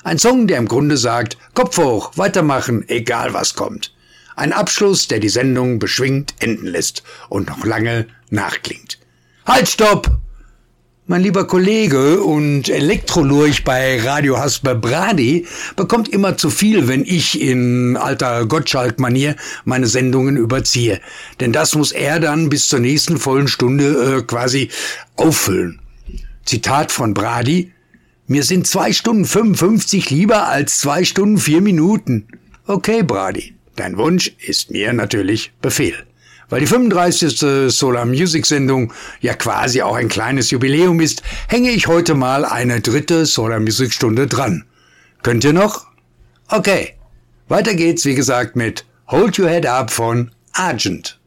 Ein Song, der im Grunde sagt, Kopf hoch, weitermachen, egal was kommt. Ein Abschluss, der die Sendung beschwingt enden lässt und noch lange nachklingt. Halt, stopp! Mein lieber Kollege und Elektrolurch bei Radio Hasper Brady bekommt immer zu viel, wenn ich in alter Gottschalk-Manier meine Sendungen überziehe. Denn das muss er dann bis zur nächsten vollen Stunde quasi auffüllen. Zitat von Brady: Mir sind 2 Stunden 55 lieber als 2 Stunden 4 Minuten. Okay, Brady, dein Wunsch ist mir natürlich Befehl. Weil die 35. Solar Music Sendung ja quasi auch ein kleines Jubiläum ist, hänge ich heute mal eine 3. Solar Music Stunde dran. Könnt ihr noch? Okay. Weiter geht's, wie gesagt, mit Hold Your Head Up von Argent.